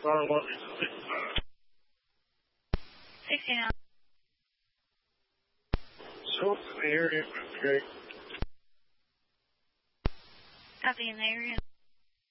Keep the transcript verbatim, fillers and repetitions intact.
Sorry, what is it? sixty-nine. So it's in the area, okay. Copy in the area.